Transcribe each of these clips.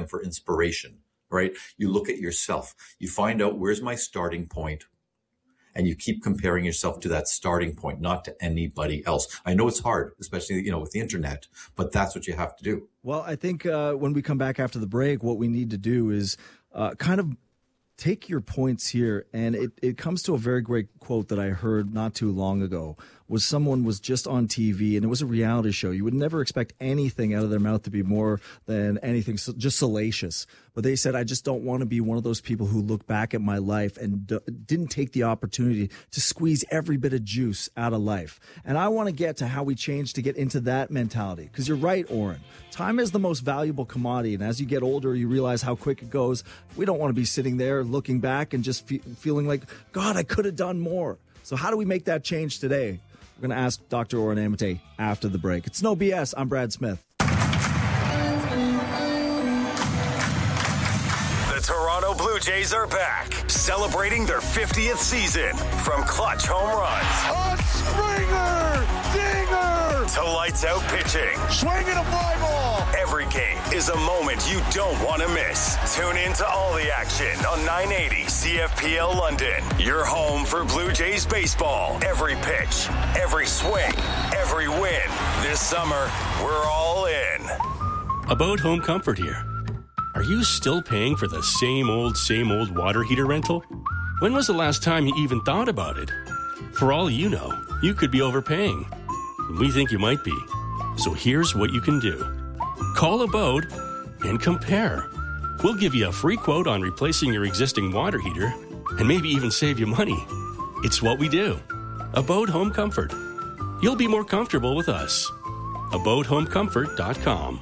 time for inspiration, right? You look at yourself. You find out, where's my starting point? And you keep comparing yourself to that starting point, not to anybody else. I know it's hard, especially, with the internet, but that's what you have to do. Well, I think when we come back after the break, what we need to do is kind of take your points here. And it comes to a very great quote that I heard not too long ago. Was someone was just on TV, and it was a reality show. You would never expect anything out of their mouth to be more than anything, just salacious. But they said, I just don't want to be one of those people who look back at my life and didn't take the opportunity to squeeze every bit of juice out of life. And I want to get to how we change to get into that mentality. Because you're right, Oren. Time is the most valuable commodity. And as you get older, you realize how quick it goes. We don't want to be sitting there looking back and just feeling like, God, I could have done more. So how do we make that change today? We're going to ask Dr. Oren Amate after the break. It's No BS. I'm Brad Smith. The Toronto Blue Jays are back, celebrating their 50th season. From clutch home runs, a Springer, dinger, to lights out pitching, swinging a fly ball. Every game is a moment you don't want to miss. Tune in to all the action on 980 CFPL London. Your home for Blue Jays baseball. Every pitch, every swing, every win. This summer, we're all in. About home comfort here. Are you still paying for the same old water heater rental? When was the last time you even thought about it? For all you know, you could be overpaying. We think you might be. So here's what you can do. Call Abode and compare. We'll give you a free quote on replacing your existing water heater and maybe even save you money. It's what we do. Abode Home Comfort. You'll be more comfortable with us. AbodeHomeComfort.com.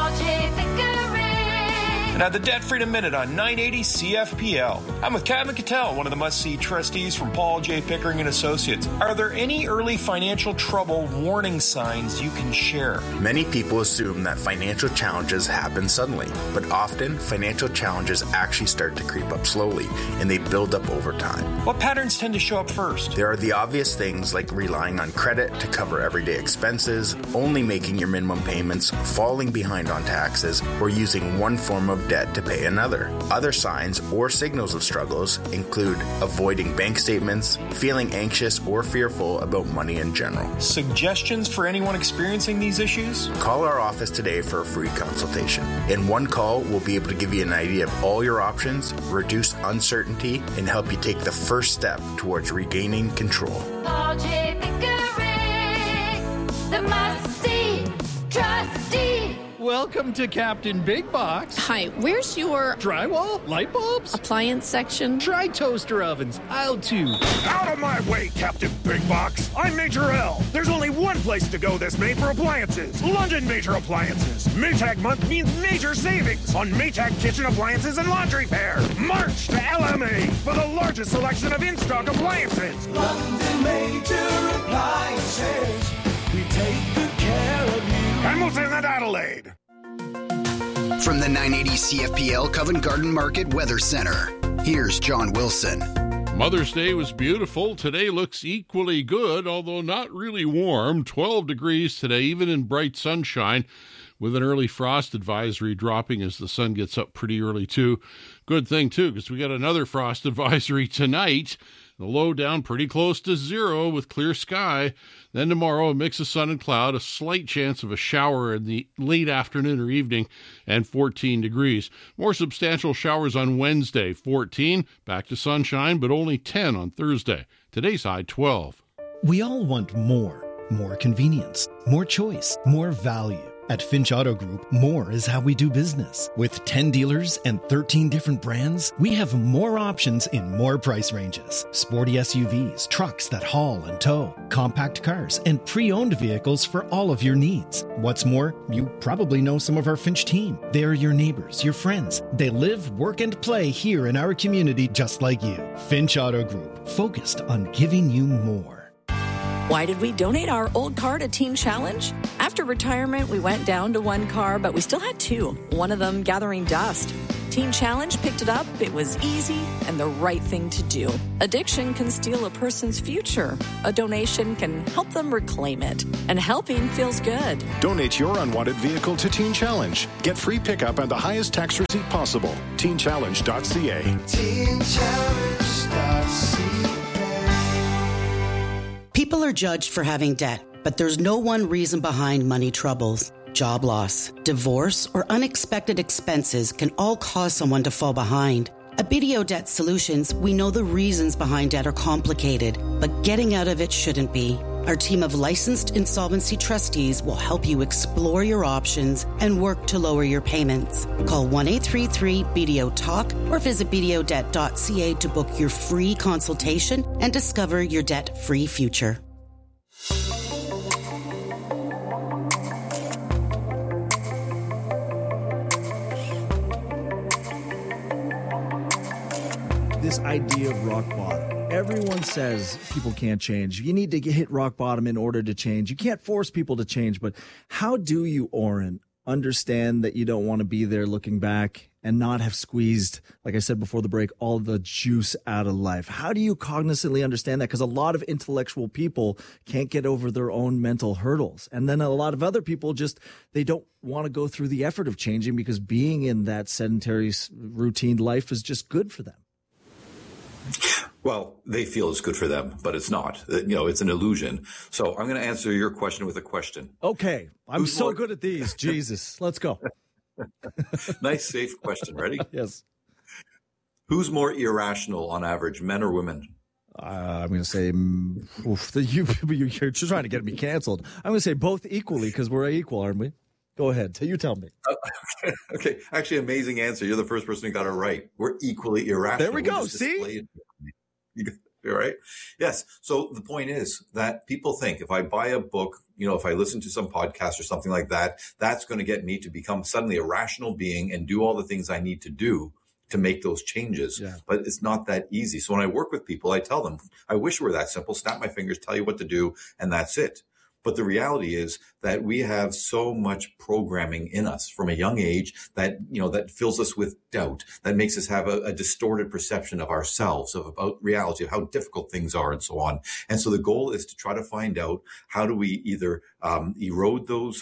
Now, the Debt Freedom Minute on 980 CFPL. I'm with Kevin Cattell, one of the must-see trustees from Paul J. Pickering & Associates. Are there any early financial trouble warning signs you can share? Many people assume that financial challenges happen suddenly, but often financial challenges actually start to creep up slowly, and they build up over time. What patterns tend to show up first? There are the obvious things like relying on credit to cover everyday expenses, only making your minimum payments, falling behind on taxes, or using one form of debt to pay another. Other signs or signals of struggles include avoiding bank statements, feeling anxious or fearful about money in general. Suggestions for anyone experiencing these issues? Call our office today for a free consultation. In one call, we'll be able to give you an idea of all your options, reduce uncertainty, and help you take the first step towards regaining control. Paul J. Pickering, the must-see trustee. Welcome to Captain Big Box. Hi, where's your drywall, light bulbs, appliance section? Try toaster ovens, aisle 2. Out of my way, Captain Big Box. I'm Major L. There's only one place to go this May for appliances. London Major Appliances. Maytag month means major savings on Maytag kitchen appliances and laundry pair. March to LMA for the largest selection of in-stock appliances. London Major Appliances. We take good care of you. Hamilton and Adelaide. From the 980 CFPL Covent Garden Market Weather Center, here's John Wilson. Mother's Day was beautiful. Today looks equally good, although not really warm. 12 degrees today, even in bright sunshine, with an early frost advisory dropping as the sun gets up pretty early, too. Good thing, too, because we got another frost advisory tonight. The low down pretty close to 0 with clear sky. Then tomorrow, a mix of sun and cloud, a slight chance of a shower in the late afternoon or evening, and 14 degrees. More substantial showers on Wednesday, 14. Back to sunshine, but only 10 on Thursday. Today's high, 12. We all want more. More convenience, more choice, more value. At Finch Auto Group, more is how we do business. With 10 dealers and 13 different brands, we have more options in more price ranges. Sporty SUVs, trucks that haul and tow, compact cars, and pre-owned vehicles for all of your needs. What's more, you probably know some of our Finch team. They are your neighbors, your friends. They live, work, and play here in our community just like you. Finch Auto Group, focused on giving you more. Why did we donate our old car to Teen Challenge? After retirement, we went down to one car, but we still had 2, one of them gathering dust. Teen Challenge picked it up, it was easy, and the right thing to do. Addiction can steal a person's future. A donation can help them reclaim it. And helping feels good. Donate your unwanted vehicle to Teen Challenge. Get free pickup and the highest tax receipt possible. TeenChallenge.ca. People are judged for having debt, but there's no one reason behind money troubles. Job loss, divorce, or unexpected expenses can all cause someone to fall behind. At BDO Debt Solutions, we know the reasons behind debt are complicated, but getting out of it shouldn't be. Our team of licensed insolvency trustees will help you explore your options and work to lower your payments. Call 1-833-BDO-TALK or visit bdodebt.ca to book your free consultation and discover your debt-free future. This idea of rock bottom. Everyone says people can't change. You need to hit rock bottom in order to change. You can't force people to change, but how do you, Oren, understand that you don't want to be there looking back and not have squeezed, like I said before the break, all the juice out of life? How do you cognizantly understand that? Because a lot of intellectual people can't get over their own mental hurdles. And then a lot of other people just, they don't want to go through the effort of changing because being in that sedentary routine life is just good for them. Well, they feel it's good for them, but it's not. It's an illusion. So I'm going to answer your question with a question. Okay. I'm so good at these. Jesus. Let's go. Nice, safe question. Ready? Yes. Who's more irrational on average, men or women? I'm going to say, you're just trying to get me canceled. I'm going to say both equally because we're equal, aren't we? Go ahead. You tell me. Okay. Actually, amazing answer. You're the first person who got it right. We're equally irrational. There we go. See? You're right. Yes. So the point is that people think if I buy a book, if I listen to some podcast or something like that, that's going to get me to become suddenly a rational being and do all the things I need to do to make those changes. Yeah. But it's not that easy. So when I work with people, I tell them, I wish it were that simple. Snap my fingers, tell you what to do, and that's it. But the reality is that we have so much programming in us from a young age that, that fills us with doubt, that makes us have a distorted perception of ourselves, about reality, of how difficult things are and so on. And so the goal is to try to find out how do we either erode those,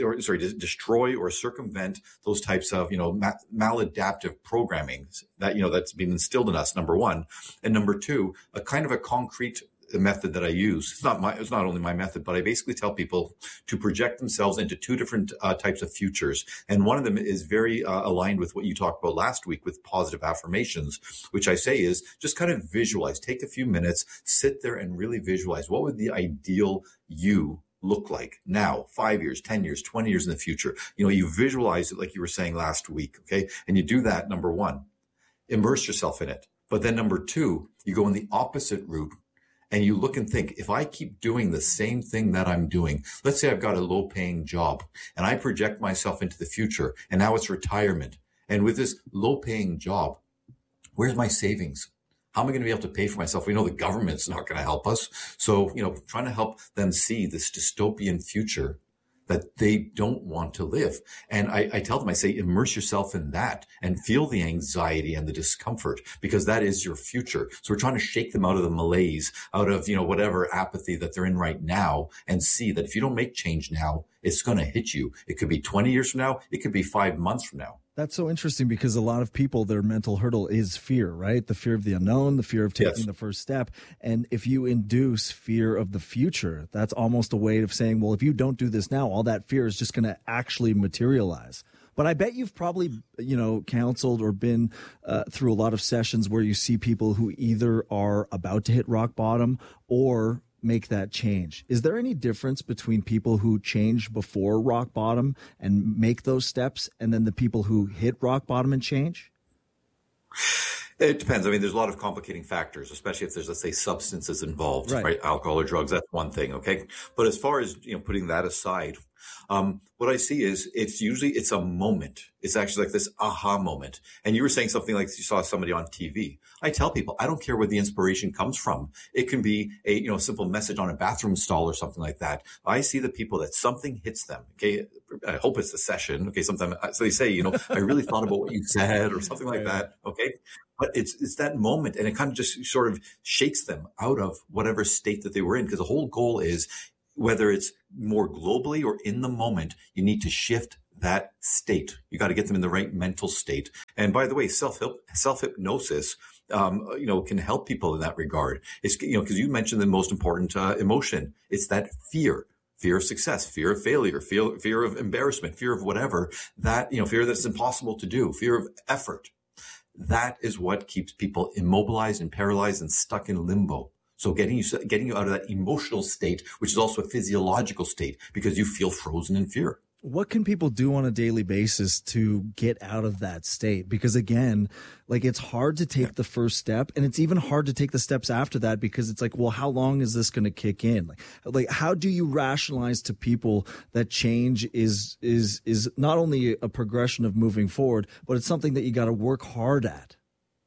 destroy or circumvent those types of, maladaptive programming that, that's been instilled in us, number one. And number two, a kind of a concrete method that I use. It's not only my method, but I basically tell people to project themselves into two different types of futures. And one of them is very aligned with what you talked about last week with positive affirmations, which I say is just kind of visualize, take a few minutes, sit there and really visualize what would the ideal you look like now, 5 years, 10 years, 20 years in the future. You visualize it like you were saying last week. Okay. And you do that. Number one, immerse yourself in it. But then number two, you go in the opposite route. And you look and think, if I keep doing the same thing that I'm doing, let's say I've got a low paying job and I project myself into the future and now it's retirement. And with this low paying job, where's my savings? How am I going to be able to pay for myself? We know the government's not going to help us. So, trying to help them see this dystopian future that they don't want to live. And I tell them, I say, immerse yourself in that and feel the anxiety and the discomfort because that is your future. So we're trying to shake them out of the malaise, out of, whatever apathy that they're in right now and see that if you don't make change now, it's going to hit you. It could be 20 years from now. It could be 5 months from now. That's so interesting because a lot of people, their mental hurdle is fear, right? The fear of the unknown, the fear of taking the first step. And if you induce fear of the future, that's almost a way of saying, well, if you don't do this now, all that fear is just going to actually materialize. But I bet you've probably, counseled or been through a lot of sessions where you see people who either are about to hit rock bottom or make that change. Is there any difference between people who change before rock bottom and make those steps and then the people who hit rock bottom and change? It depends. I mean, there's a lot of complicating factors, especially if there's, let's say, substances involved, right? Alcohol or drugs, that's one thing, okay? But as far as, putting that aside, what I see is it's a moment. It's actually like this aha moment. And you were saying something like you saw somebody on TV. I tell people, I don't care where the inspiration comes from. It can be a, simple message on a bathroom stall or something like that. I see the people that something hits them. Okay. I hope it's a session. Okay. Sometimes so they say, I really thought about what you said or something like that. Okay. But it's that moment, and it kind of just sort of shakes them out of whatever state that they were in. Because the whole goal is, whether it's more globally or in the moment, you need to shift that state. You got to get them in the right mental state. And by the way, self-hypnosis, can help people in that regard. It's, because you mentioned the most important emotion. It's that fear of success, fear of failure, fear of embarrassment, fear of whatever, that, fear that it's impossible to do, fear of effort. That is what keeps people immobilized and paralyzed and stuck in limbo. So getting you out of that emotional state, which is also a physiological state, because you feel frozen in fear. What can people do on a daily basis to get out of that state? Because again, like, it's hard to take the first step, and it's even hard to take the steps after that, because it's like, well, how long is this going to kick in? Like, how do you rationalize to people that change is not only a progression of moving forward, but it's something that you got to work hard at?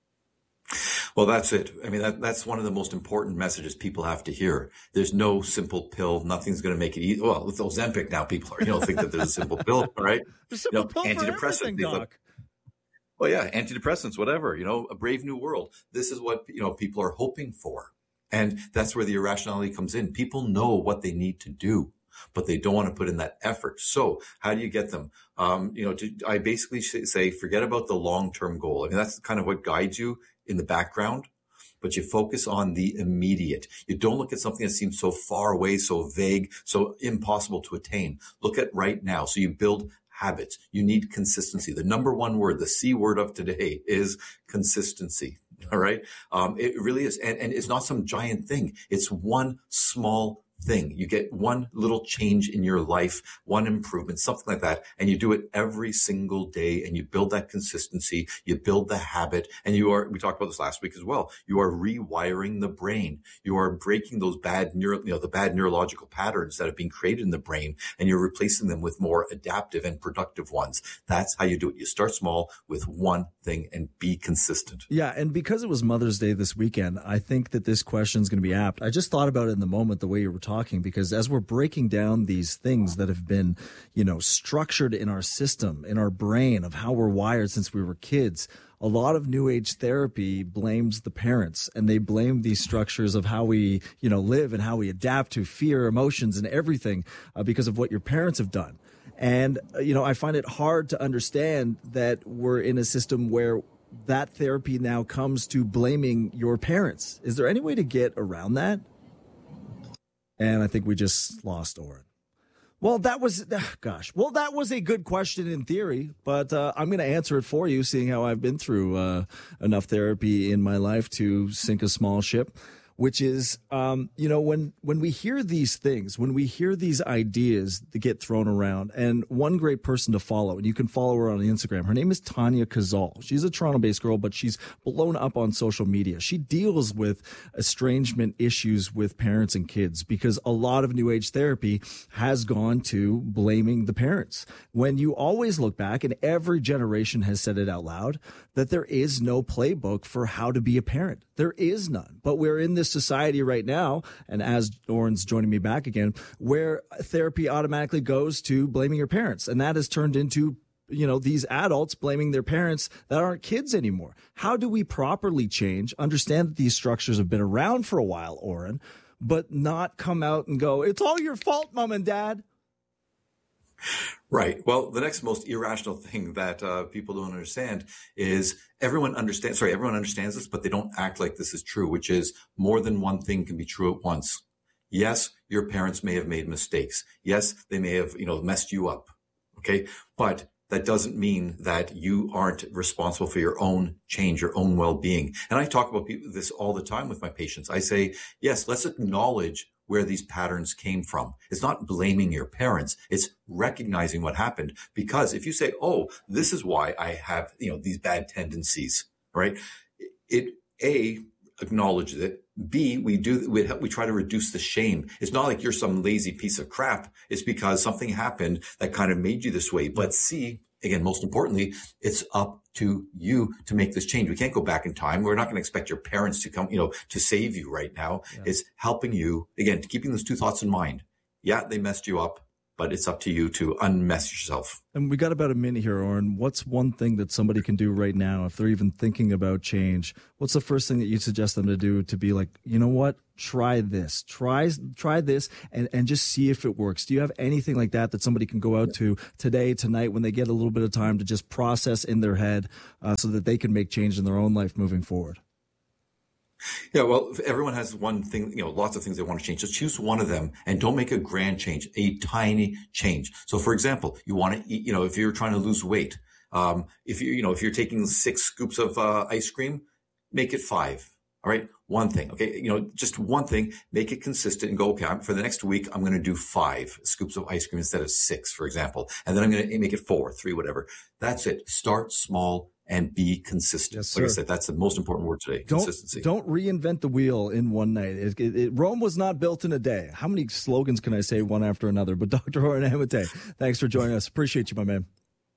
Well, that's it. I mean, that's one of the most important messages people have to hear. There's no simple pill. Nothing's going to make it easy. Well, with Ozempic now, people are, think that there's a simple pill, right? There's a simple pill antidepressants, for Doc. Well, yeah, antidepressants, whatever, a brave new world. This is what, people are hoping for. And that's where the irrationality comes in. People know what they need to do, but they don't want to put in that effort. So how do you get them? I basically say, forget about the long-term goal. I mean, that's kind of what guides you in the background, but you focus on the immediate. You don't look at something that seems so far away, so vague, so impossible to attain. Look at right now. So you build habits. You need consistency. The number one word, the C word of today, is consistency. All right. It really is. And it's not some giant thing. It's one small thing. You get one little change in your life, one improvement, something like that. And you do it every single day, and you build that consistency. You build the habit, and we talked about this last week as well. You are rewiring the brain. You are breaking those bad neurological patterns that have been created in the brain, and you're replacing them with more adaptive and productive ones. That's how you do it. You start small with one thing and be consistent. Yeah. And because it was Mother's Day this weekend, I think that this question is going to be apt. I just thought about it in the moment, the way you were talking, because as we're breaking down these things that have been, structured in our system, in our brain, of how we're wired since we were kids, a lot of New Age therapy blames the parents, and they blame these structures of how we, live and how we adapt to fear, emotions, and everything because of what your parents have done. And, I find it hard to understand that we're in a system where that therapy now comes to blaming your parents. Is there any way to get around that? And I think we just lost Oren. Well, that was a good question in theory, but I'm going to answer it for you, seeing how I've been through enough therapy in my life to sink a small ship, which is, when we hear these things, when we hear these ideas that get thrown around, and one great person to follow, and you can follow her on Instagram. Her name is Tanya Kazal. She's a Toronto-based girl, but she's blown up on social media. She deals with estrangement issues with parents and kids, because a lot of New Age therapy has gone to blaming the parents. When you always look back, and every generation has said it out loud, that there is no playbook for how to be a parent. There is none. But we're in this society right now, and as Oren's joining me back again, where therapy automatically goes to blaming your parents. And that has turned into, these adults blaming their parents that aren't kids anymore. How do we properly change, understand that these structures have been around for a while, Oren, but not come out and go, it's all your fault, Mom and Dad? Right. Well, the next most irrational thing that people don't understand is everyone understands this, but they don't act like this is true, which is more than one thing can be true at once. Yes, your parents may have made mistakes. Yes, they may have, messed you up. Okay. But that doesn't mean that you aren't responsible for your own change, your own well-being. And I talk about this all the time with my patients. I say, yes, let's acknowledge where these patterns came from. It's not blaming your parents. It's recognizing what happened. Because if you say, oh, this is why I have, these bad tendencies, right? it, A, acknowledges it. B, we try to reduce the shame. It's not like you're some lazy piece of crap. It's because something happened that kind of made you this way. But C, again, most importantly, it's up to you to make this change. We can't go back in time. We're not going to expect your parents to come, to save you right now. Yeah. It's helping you, again, keeping those two thoughts in mind. Yeah, they messed you up, but it's up to you to unmess yourself. And we got about a minute here, Oren. What's one thing that somebody can do right now if they're even thinking about change? What's the first thing that you suggest them to do to be like, you know what? Try this. Try this and just see if it works. Do you have anything like that somebody can go out to today, tonight, when they get a little bit of time to just process in their head so that they can make change in their own life moving forward? Yeah, well, everyone has one thing, lots of things they want to change. So choose one of them and don't make a grand change, a tiny change. So for example, you want to eat, if you're trying to lose weight, if you're taking 6 scoops of ice cream, make it 5. All right. One thing. Okay. Just one thing, make it consistent and go, okay, for the next week, I'm going to do 5 scoops of ice cream instead of 6, for example. And then I'm going to make it 4, 3, whatever. That's it. Start small and be consistent. Yes, like I said, that's the most important word today, consistency. Don't reinvent the wheel in one night. Rome was not built in a day. How many slogans can I say one after another? But Dr. Oren Amate, thanks for joining us. Appreciate you, my man.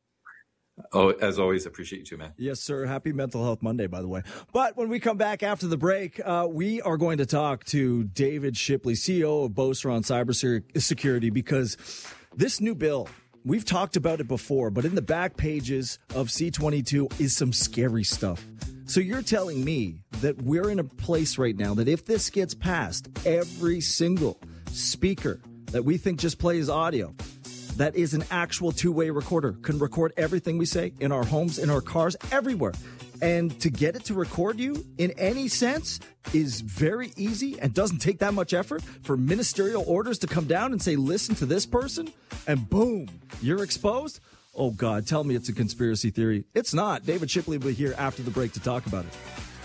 Oh, as always, appreciate you too, man. Yes, sir. Happy Mental Health Monday, by the way. But when we come back after the break, we are going to talk to David Shipley, CEO of Beauceron Cybersecurity, because this new bill, we've talked about it before, but in the back pages of C-22 is some scary stuff. So you're telling me that we're in a place right now that if this gets passed, every single speaker that we think just plays audio, that is an actual two-way recorder, can record everything we say in our homes, in our cars, everywhere. And to get it to record you in any sense is very easy and doesn't take that much effort for ministerial orders to come down and say, listen to this person, and boom, you're exposed. Oh, God, tell me it's a conspiracy theory. It's not. David Shipley will be here after the break to talk about it.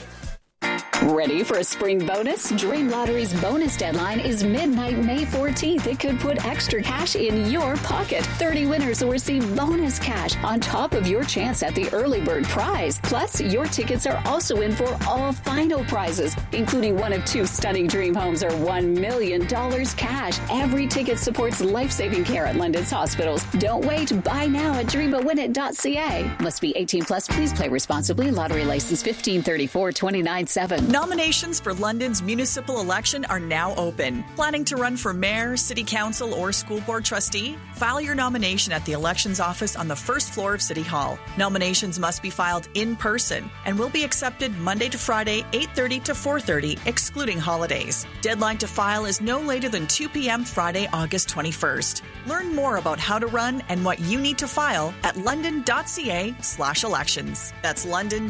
Ready for a spring bonus? Dream Lottery's bonus deadline is midnight May 14th. It could put extra cash in your pocket. 30 winners will receive bonus cash on top of your chance at the early bird prize. Plus, your tickets are also in for all final prizes, including one of 2 stunning dream homes or $1 million cash. Every ticket supports life-saving care at London's hospitals. Don't wait. Buy now at dreamawinit.ca. Must be 18 plus. Please play responsibly. Lottery license 1534-297. Nominations for London's municipal election are now open. Planning to run for mayor, city council, or school board trustee? File your nomination at the elections office on the first floor of City Hall. Nominations must be filed in person and will be accepted Monday to Friday, 8:30 to 4:30, excluding holidays. Deadline to file is no later than 2 p.m. Friday, August 21st. Learn more about how to run and what you need to file at london.ca/elections. That's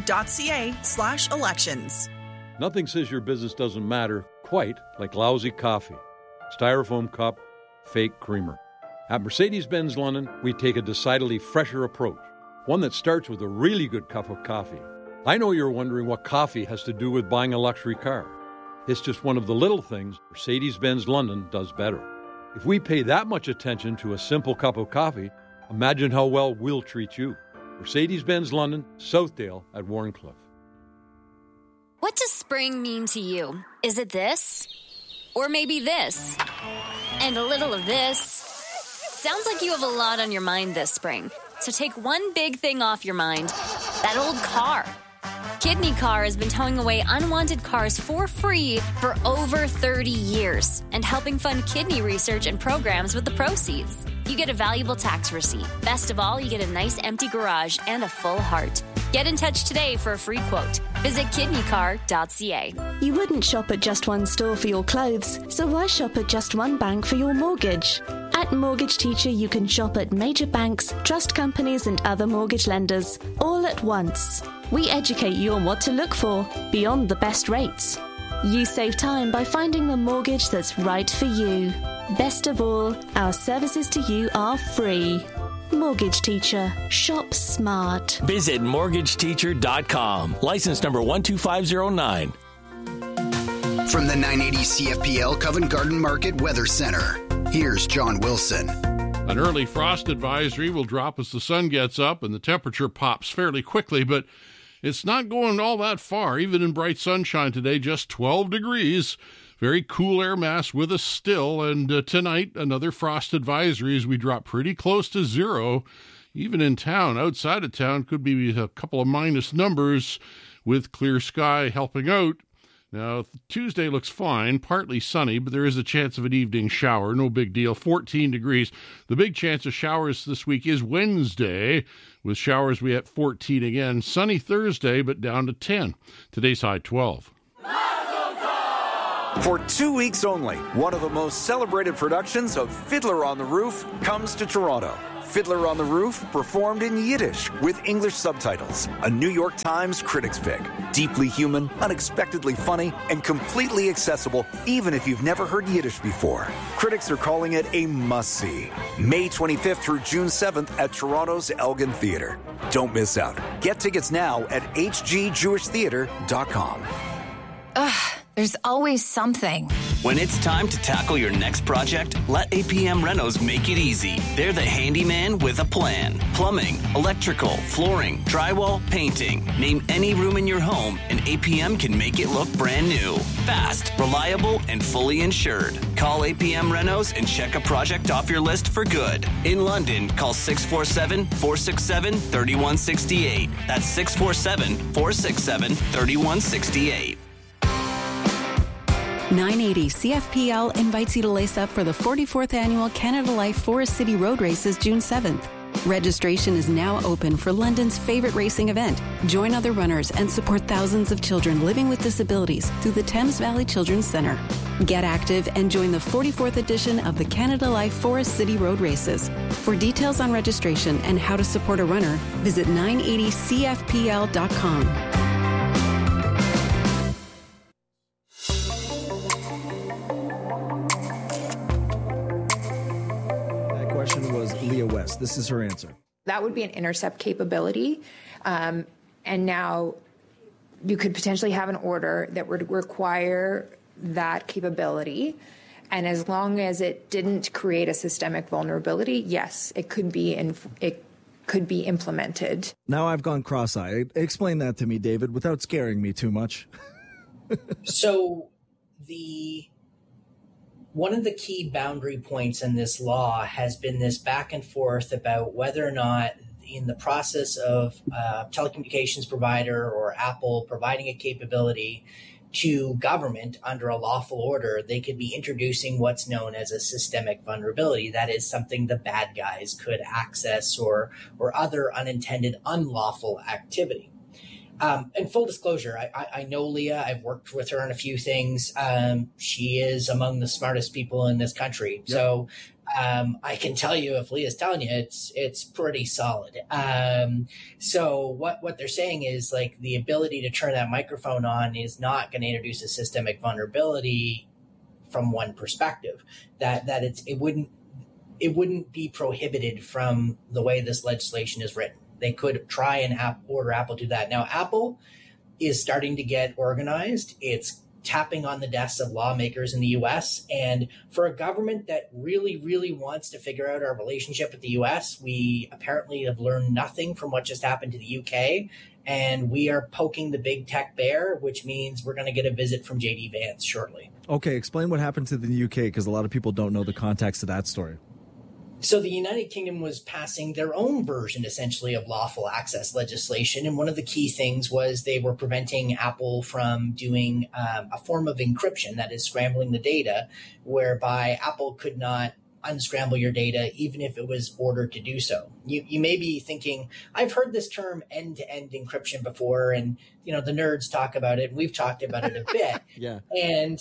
london.ca/elections. Nothing says your business doesn't matter quite like lousy coffee. Styrofoam cup, fake creamer. At Mercedes-Benz London, we take a decidedly fresher approach, one that starts with a really good cup of coffee. I know you're wondering what coffee has to do with buying a luxury car. It's just one of the little things Mercedes-Benz London does better. If we pay that much attention to a simple cup of coffee, imagine how well we'll treat you. Mercedes-Benz London, Southdale at Warncliffe. What does spring mean to you? Is it this? Or maybe this? And a little of this? Sounds like you have a lot on your mind this spring. So take one big thing off your mind. That old car. Kidney Car has been towing away unwanted cars for free for over 30 years and helping fund kidney research and programs with the proceeds. You get a valuable tax receipt. Best of all, you get a nice empty garage and a full heart. Get in touch today for a free quote. Visit kidneycar.ca. You wouldn't shop at just one store for your clothes, so why shop at just one bank for your mortgage? At Mortgage Teacher, you can shop at major banks, trust companies, and other mortgage lenders, all at once. We educate you on what to look for, beyond the best rates. You save time by finding the mortgage that's right for you. Best of all, our services to you are free. Mortgage Teacher. Shop smart. Visit mortgageteacher.com. License number 12509. From the 980 CFPL Covent Garden Market Weather Center, here's John Wilson. An early frost advisory will drop as the sun gets up and the temperature pops fairly quickly, but It's not going all that far, even in bright sunshine today, just 12 degrees. Very cool air mass with us still, and tonight, another frost advisory as we drop pretty close to zero. Even in town, outside of town, could be a couple of minus numbers with clear sky helping out. Now, Tuesday looks fine, partly sunny, but there is a chance of an evening shower. No big deal, 14 degrees. The big chance of showers this week is Wednesday, with showers we at 14 again. Sunny Thursday, but down to 10. Today's high 12. For 2 weeks only, one of the most celebrated productions of Fiddler on the Roof comes to Toronto. Fiddler on the Roof, performed in Yiddish with English subtitles. A New York Times critics pick. Deeply human, unexpectedly funny, and completely accessible even if you've never heard Yiddish before. Critics are calling it a must-see. May 25th through June 7th at Toronto's Elgin Theatre. Don't miss out. Get tickets now at hgjewishtheatre.com. Ugh, there's always something. When it's time to tackle your next project, let APM Renos make it easy. They're the handyman with a plan. Plumbing, electrical, flooring, drywall, painting. Name any room in your home and APM can make it look brand new. Fast, reliable, and fully insured. Call APM Renos and check a project off your list for good. In London, call 647-467-3168. That's 647-467-3168. 980 CFPL invites you to lace up for the 44th Annual Canada Life Forest City Road Races June 7th. Registration is now open for London's favorite racing event. Join other runners and support thousands of children living with disabilities through the Thames Valley Children's Centre. Get active and join the 44th edition of the Canada Life Forest City Road Races. For details on registration and how to support a runner, visit 980cfpl.com. Leah West. This is her answer. That would be an intercept capability. And now you could potentially have an order that would require that capability. And as long as it didn't create a systemic vulnerability, yes, it could be implemented. Now I've gone cross-eyed. Explain that to me, David, without scaring me too much. So one of the key boundary points in this law has been this back and forth about whether or not in the process of a telecommunications provider or Apple providing a capability to government under a lawful order, they could be introducing what's known as a systemic vulnerability. That is something the bad guys could access or other unintended unlawful activity. And full disclosure, I know Leah. I've worked with her on a few things. She is among the smartest people in this country. Yep. So I can tell you, if Leah's telling you, it's pretty solid. So what they're saying is, like, the ability to turn that microphone on is not going to introduce a systemic vulnerability from one perspective. That it wouldn't be prohibited from the way this legislation is written. They could try and order Apple to do that. Now, Apple is starting to get organized. It's tapping on the desks of lawmakers in the U.S. And for a government that really, really wants to figure out our relationship with the U.S., we apparently have learned nothing from what just happened to the U.K. And we are poking the big tech bear, which means we're going to get a visit from J.D. Vance shortly. Okay, explain what happened to the U.K., because a lot of people don't know the context of that story. So the United Kingdom was passing their own version, essentially, of lawful access legislation. And one of the key things was they were preventing Apple from doing a form of encryption, that is scrambling the data, whereby Apple could not unscramble your data, even if it was ordered to do so. You may be thinking, I've heard this term end-to-end encryption before, and the nerds talk about it, and we've talked about it a bit. Yeah. And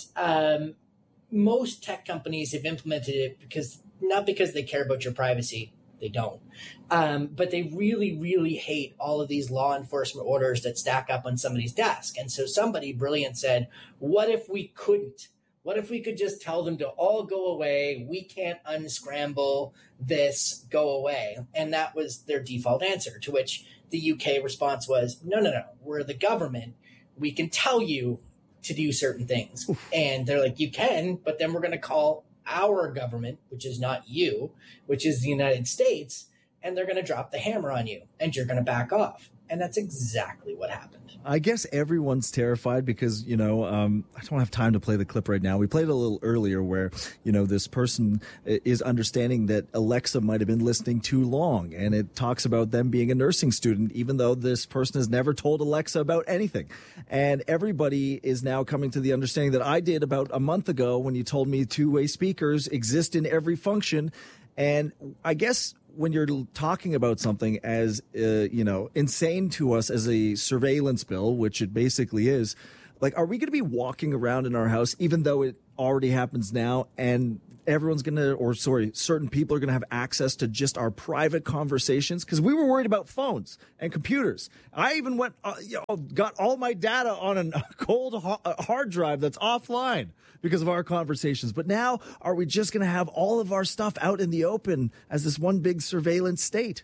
most tech companies have implemented it not because they care about your privacy. They don't. But they really, really hate all of these law enforcement orders that stack up on somebody's desk. And so somebody brilliant said, what if we couldn't? What if we could just tell them to all go away? We can't unscramble this, go away. And that was their default answer, to which the UK response was, no. We're the government. We can tell you to do certain things. And they're like, you can, but then we're going to call our government, which is not you, which is the United States, and they're going to drop the hammer on you, and you're going to back off. And that's exactly what happened. I guess everyone's terrified because, I don't have time to play the clip right now. We played it a little earlier where, this person is understanding that Alexa might have been listening too long. And it talks about them being a nursing student, even though this person has never told Alexa about anything. And everybody is now coming to the understanding that I did about a month ago when you told me two-way speakers exist in every function. And I guess when you're talking about something as, insane to us as a surveillance bill, which it basically is, like, are we going to be walking around in our house, even though it already happens now, and everyone's going to, certain people are going to have access to just our private conversations? Because we were worried about phones and computers. I even went, got all my data on a cold hard drive that's offline because of our conversations. But now, are we just going to have all of our stuff out in the open as this one big surveillance state?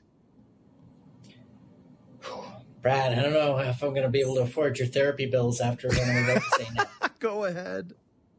Brad, I don't know if I'm going to be able to afford your therapy bills after what I'm about to say now. Go ahead.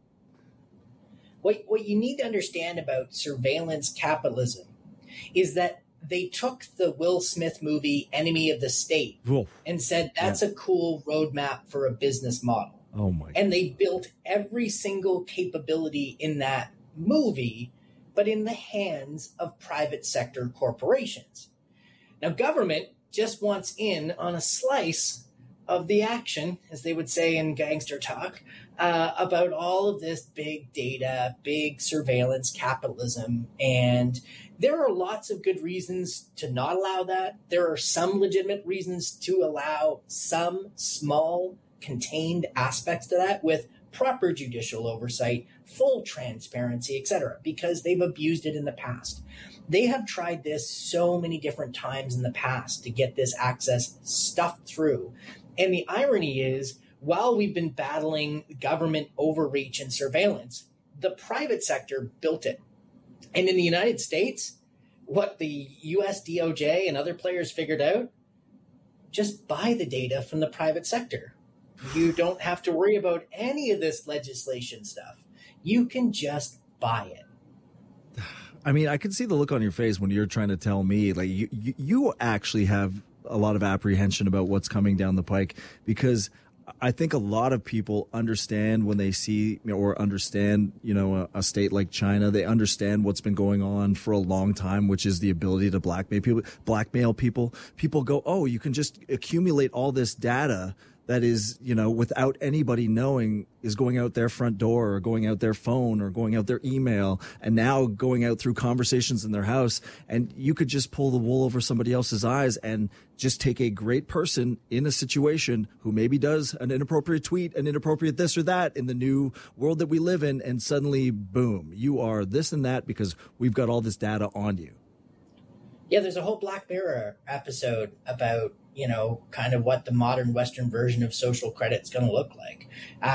What you need to understand about surveillance capitalism is that they took the Will Smith movie Enemy of the State and said that's a cool roadmap for a business model. Oh my! And they built every single capability in that movie, but in the hands of private sector corporations. Now, government just wants in on a slice of the action, as they would say in gangster talk, about all of this big data, big surveillance capitalism. And there are lots of good reasons to not allow that. There are some legitimate reasons to allow some small contained aspects to that with proper judicial oversight, full transparency, etc., because they've abused it in the past. They have tried this so many different times in the past to get this access stuffed through. And the irony is, while we've been battling government overreach and surveillance, the private sector built it. And in the United States, what the US DOJ and other players figured out, just buy the data from the private sector. You don't have to worry about any of this legislation stuff. You can just buy it. I mean, I can see the look on your face when you're trying to tell me, like, you actually have a lot of apprehension about what's coming down the pike, because I think a lot of people understand when they see or understand, a state like China. They understand what's been going on for a long time, which is the ability to blackmail people. People go, oh, you can just accumulate all this data that is, without anybody knowing, is going out their front door or going out their phone or going out their email and now going out through conversations in their house. And you could just pull the wool over somebody else's eyes and just take a great person in a situation who maybe does an inappropriate tweet, an inappropriate this or that in the new world that we live in. And suddenly, boom, you are this and that because we've got all this data on you. Yeah, there's a whole Black Mirror episode about, kind of what the modern Western version of social credit is going to look like.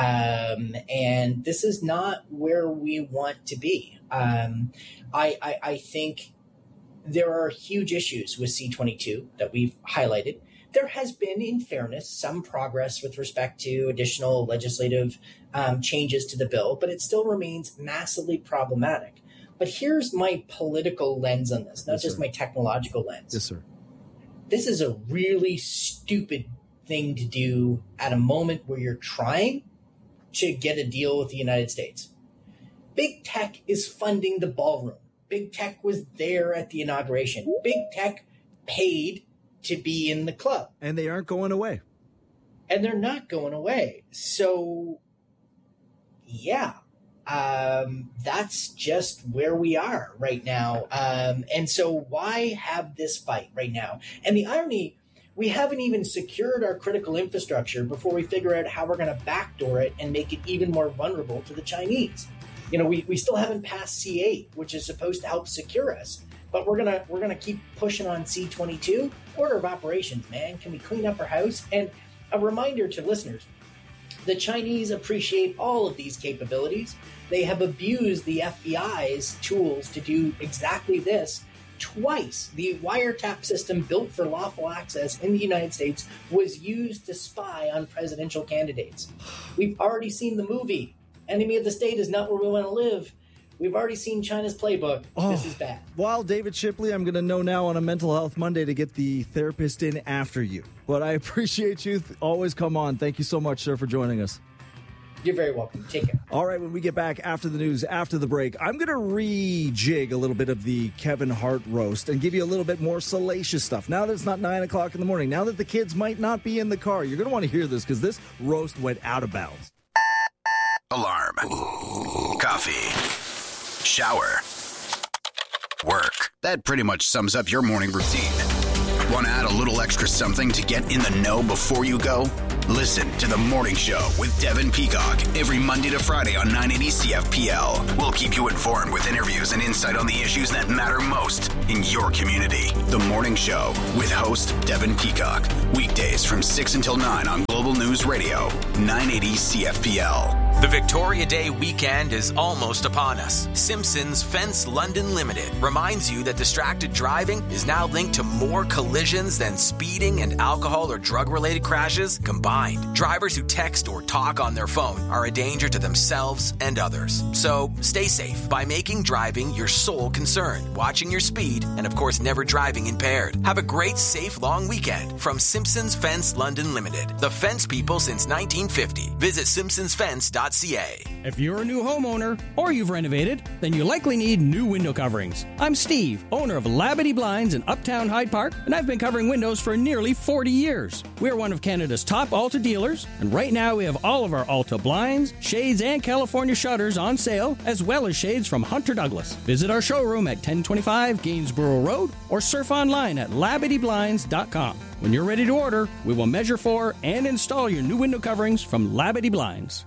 And this is not where we want to be. I think there are huge issues with C-22 that we've highlighted. There has been, in fairness, some progress with respect to additional legislative changes to the bill, but it still remains massively problematic. But here's my political lens on this, not just my technological lens. Yes, sir. This is a really stupid thing to do at a moment where you're trying to get a deal with the United States. Big tech is funding the ballroom. Big tech was there at the inauguration. Big tech paid to be in the club. And they aren't going away. And they're not going away. So, yeah. That's just where we are right now. And so why have this fight right now? And the irony, we haven't even secured our critical infrastructure before we figure out how we're going to backdoor it and make it even more vulnerable to the Chinese. We still haven't passed C8, which is supposed to help secure us. But we're gonna keep pushing on C-22. Order of operations, man. Can we clean up our house? And a reminder to listeners, the Chinese appreciate all of these capabilities. They have abused the FBI's tools to do exactly this twice. The wiretap system built for lawful access in the United States was used to spy on presidential candidates. We've already seen the movie. Enemy of the State is not where we want to live. we've already seen China's playbook. This is bad. Well, David Shipley, I'm going to know now on a Mental Health Monday to get the therapist in after you. But I appreciate you. Always come on. Thank you so much, sir, for joining us. You're very welcome. Take care. All right, when we get back after the news, after the break, I'm going to rejig a little bit of the Kevin Hart roast and give you a little bit more salacious stuff. Now that it's not 9 o'clock in the morning, now that the kids might not be in the car, you're going to want to hear this because this roast went out of bounds. Alarm. Coffee. Shower. Work. That pretty much sums up your morning routine. Want to add a little extra something to get in the know before you go? Listen to The Morning Show with Devin Peacock every Monday to Friday on 980 CFPL. We'll keep you informed with interviews and insight on the issues that matter most in your community. The Morning Show with host Devin Peacock. Weekdays from 6 until 9 on Global News Radio, 980 CFPL. The Victoria Day weekend is almost upon us. Simpsons Fence London Limited reminds you that distracted driving is now linked to more collisions than speeding and alcohol or drug-related crashes combined. Drivers who text or talk on their phone are a danger to themselves and others. So stay safe by making driving your sole concern, watching your speed, and of course never driving impaired. Have a great, safe, long weekend from Simpsons Fence London Limited. The fence people since 1950. Visit simpsonsfence.ca. If you're a new homeowner or you've renovated, then you likely need new window coverings. I'm Steve, owner of Labadee Blinds in Uptown Hyde Park, and I've been covering windows for nearly 40 years. We're one of Canada's top Alta dealers, and right now we have all of our Alta blinds, shades, and California shutters on sale, as well as shades from Hunter Douglas. Visit our showroom at 1025 Gainsborough Road or surf online at LabadeeBlinds.com. When you're ready to order, we will measure for and install your new window coverings from Labadee Blinds.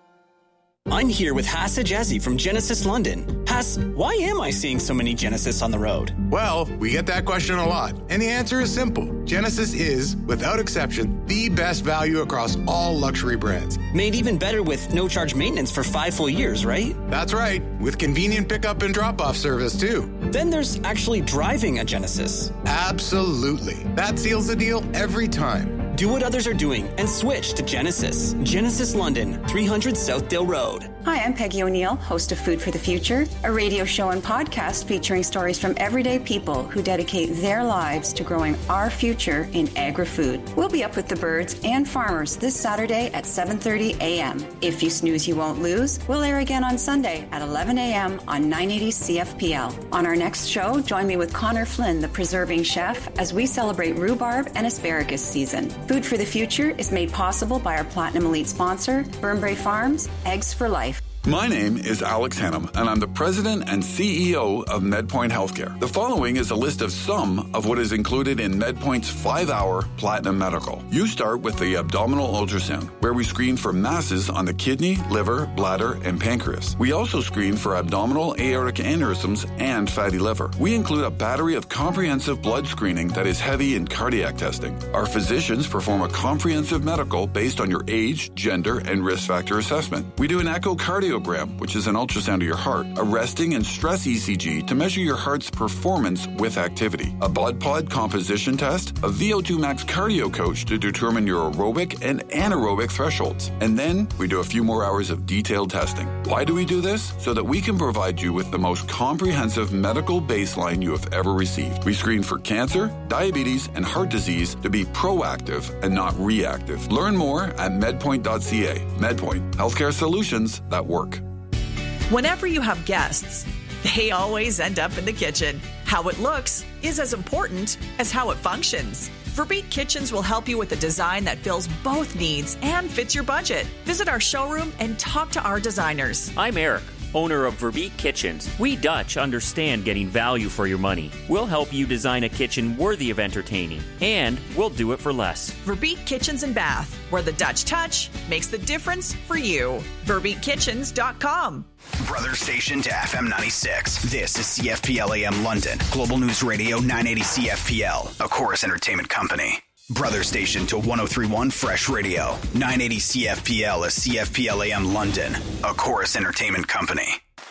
I'm here with Hass Ajazi from Genesis London. Hass, why am I seeing so many Genesis on the road? Well, we get that question a lot, and the answer is simple. Genesis is, without exception, the best value across all luxury brands. Made even better with no-charge maintenance for 5 full years, right? That's right, with convenient pickup and drop-off service, too. Then there's actually driving a Genesis. Absolutely. That seals the deal every time. Do what others are doing and switch to Genesis. Genesis London, 300 Southdale Road. Hi, I'm Peggy O'Neill, host of Food for the Future, a radio show and podcast featuring stories from everyday people who dedicate their lives to growing our future in agri-food. We'll be up with the birds and farmers this Saturday at 7:30 a.m. If you snooze, you won't lose. We'll air again on Sunday at 11 a.m. on 980 CFPL. On our next show, join me with Connor Flynn, the preserving chef, as we celebrate rhubarb and asparagus season. Food for the Future is made possible by our Platinum Elite sponsor, Burnbrae Farms, Eggs for Life. My name is Alex Hannum, and I'm the president and CEO of MedPoint Healthcare. The following is a list of some of what is included in MedPoint's 5-hour Platinum Medical. You start with the abdominal ultrasound, where we screen for masses on the kidney, liver, bladder, and pancreas. We also screen for abdominal aortic aneurysms and fatty liver. We include a battery of comprehensive blood screening that is heavy in cardiac testing. Our physicians perform a comprehensive medical based on your age, gender, and risk factor assessment. We do an echocardiogram, which is an ultrasound of your heart, a resting and stress ECG to measure your heart's performance with activity, a blood pod composition test, a VO2 max cardio coach to determine your aerobic and anaerobic thresholds. And then we do a few more hours of detailed testing. Why do we do this? So that we can provide you with the most comprehensive medical baseline you have ever received. We screen for cancer, diabetes, and heart disease to be proactive and not reactive. Learn more at medpoint.ca. MedPoint, healthcare solutions that work. Whenever you have guests, they always end up in the kitchen. How it looks is as important as how it functions. Verbeek Kitchens will help you with a design that fills both needs and fits your budget. Visit our showroom and talk to our designers. I'm Eric, owner of Verbeek Kitchens. We Dutch understand getting value for your money. We'll help you design a kitchen worthy of entertaining, and we'll do it for less. Verbeek Kitchens and Bath, where the Dutch touch makes the difference for you. VerbeekKitchens.com. Brother station to FM 96. This is CFPL AM London. Global News Radio 980 CFPL, a Chorus Entertainment company. Brother station to 1031 Fresh Radio. 980 CFPL is CFPL AM London, a Chorus Entertainment company.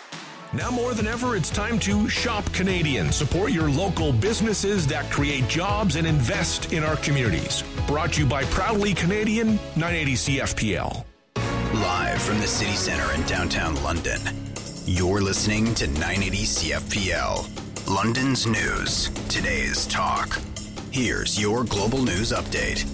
Now more than ever, it's time to shop Canadian. Support your local businesses that create jobs and invest in our communities. Brought to you by Proudly Canadian, 980 CFPL. Live from the City Centre in downtown London, You're listening to 980 CFPL, London's news, today's talk. Here's your global news update.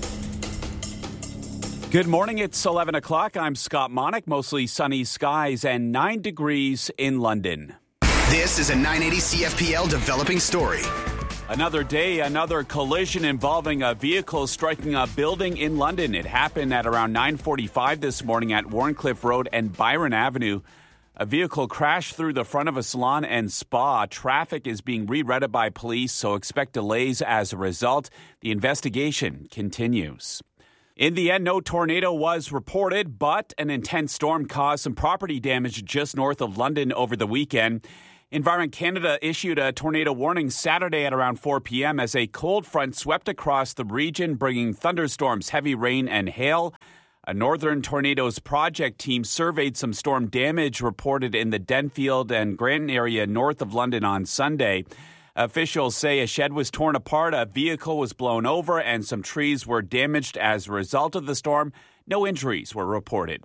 Good morning. It's 11 o'clock. I'm Scott Monick. Mostly sunny skies and 9 degrees in London. This is a 980 CFPL developing story. Another day, another collision involving a vehicle striking a building in London. It happened at around 9:45 this morning at Warncliffe Road and Byron Avenue. A vehicle crashed through the front of a salon and spa. Traffic is being rerouted by police, so expect delays as a result. The investigation continues. In the end, no tornado was reported, but an intense storm caused some property damage just north of London over the weekend. Environment Canada issued a tornado warning Saturday at around 4 p.m. as a cold front swept across the region, bringing thunderstorms, heavy rain, and hail. A Northern Tornadoes Project team surveyed some storm damage reported in the Denfield and Granton area north of London on Sunday. Officials say a shed was torn apart, a vehicle was blown over, and some trees were damaged as a result of the storm. No injuries were reported.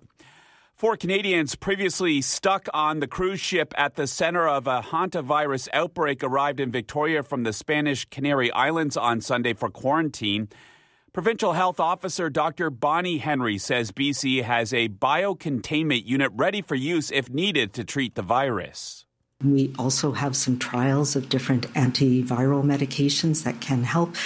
4 Canadians previously stuck on the cruise ship at the center of a hantavirus outbreak arrived in Victoria from the Spanish Canary Islands on Sunday for quarantine. Provincial Health Officer Dr. Bonnie Henry says BC has a biocontainment unit ready for use if needed to treat the virus. We also have some trials of different antiviral medications that can help.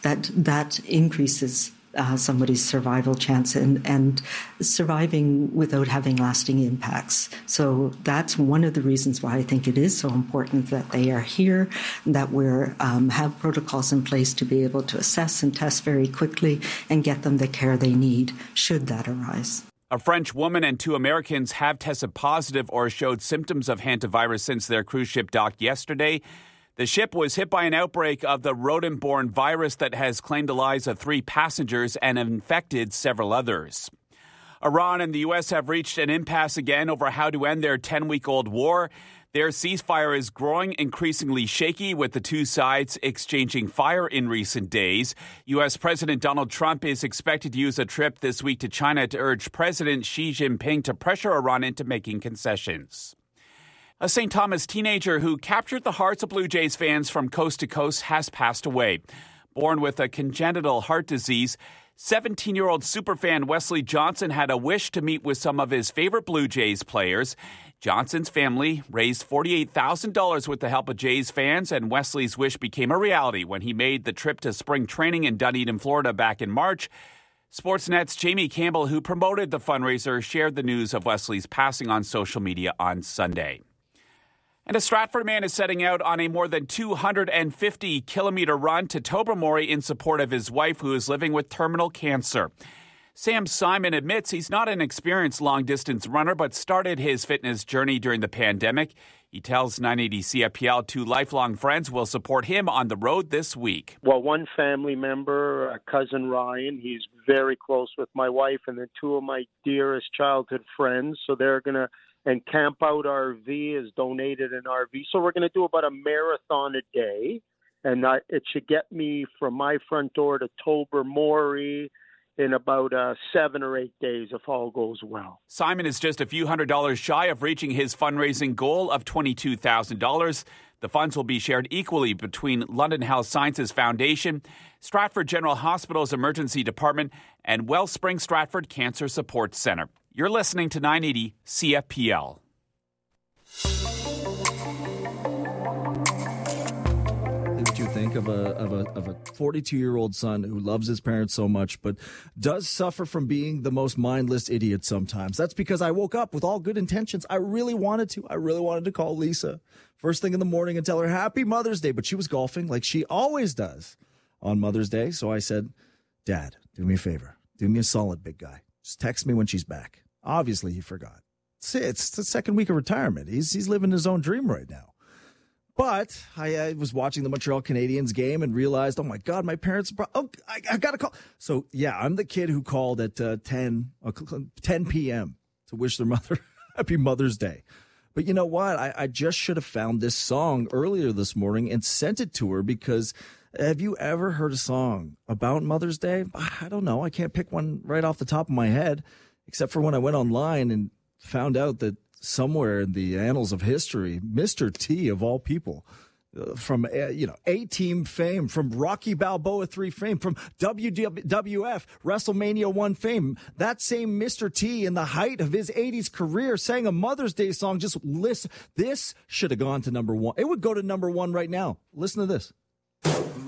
That increases somebody's survival chance and surviving without having lasting impacts. So that's one of the reasons why I think it is so important that they are here, that we have protocols in place to be able to assess and test very quickly and get them the care they need should that arise. A French woman and 2 Americans have tested positive or showed symptoms of hantavirus since their cruise ship docked yesterday. The ship was hit by an outbreak of the rodent-borne virus that has claimed the lives of 3 passengers and infected several others. Iran and the U.S. have reached an impasse again over how to end their 10-week-old war. Their ceasefire is growing increasingly shaky, with the two sides exchanging fire in recent days. U.S. President Donald Trump is expected to use a trip this week to China to urge President Xi Jinping to pressure Iran into making concessions. A St. Thomas teenager who captured the hearts of Blue Jays fans from coast to coast has passed away. Born with a congenital heart disease, 17-year-old superfan Wesley Johnson had a wish to meet with some of his favorite Blue Jays players. Johnson's family raised $48,000 with the help of Jays fans, and Wesley's wish became a reality when he made the trip to spring training in Dunedin, Florida back in March. Sportsnet's Jamie Campbell, who promoted the fundraiser, shared the news of Wesley's passing on social media on Sunday. And a Stratford man is setting out on a more than 250-kilometer run to Tobermory in support of his wife, who is living with terminal cancer. Sam Simon admits he's not an experienced long-distance runner, but started his fitness journey during the pandemic. He tells 980 CFPL 2 lifelong friends will support him on the road this week. Well, one family member, a cousin Ryan, he's very close with my wife, and then 2 of my dearest childhood friends. So they're going to, and Camp Out RV has donated an RV. So we're going to do about a marathon a day, and it should get me from my front door to Tobermory in about 7 or 8 days if all goes well. Simon is just a few $100s shy of reaching his fundraising goal of $22,000. The funds will be shared equally between London Health Sciences Foundation, Stratford General Hospital's Emergency Department, and Wellspring Stratford Cancer Support Centre. You're listening to 980 CFPL. What you think of a 42-year-old son who loves his parents so much, but does suffer from being the most mindless idiot sometimes? That's because I woke up with all good intentions. I really wanted to call Lisa first thing in the morning and tell her Happy Mother's Day, but she was golfing like she always does on Mother's Day. So I said, Dad, do me a favor. Do me a solid, big guy. Just text me when she's back. Obviously, he forgot. It's the second week of retirement. He's living his own dream right now. But I was watching the Montreal Canadiens game and realized, oh, my God, my parents, I got to call. So, yeah, I'm the kid who called at 10 p.m. to wish their mother Happy Mother's Day. But you know what? I just should have found this song earlier this morning and sent it to her, because have you ever heard a song about Mother's Day? I don't know. I can't pick one right off the top of my head, except for when I went online and found out that somewhere in the annals of history, Mr. T of all people, from A-Team fame, from Rocky Balboa 3 fame, from WWF WrestleMania 1 fame, that same Mr. T in the height of his 80s career sang a Mother's Day song. Just listen. This should have gone to number one. It would go to number one right now. Listen to this.